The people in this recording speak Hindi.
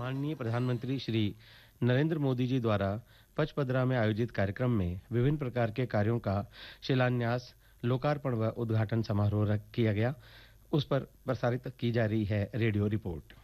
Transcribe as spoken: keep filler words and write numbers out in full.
माननीय प्रधानमंत्री श्री नरेंद्र मोदी जी द्वारा पचपदरा में आयोजित कार्यक्रम में विभिन्न प्रकार के कार्यों का शिलान्यास, लोकार्पण व उद्घाटन समारोह किया गया। उस पर प्रसारित की जा रही है रेडियो रिपोर्ट।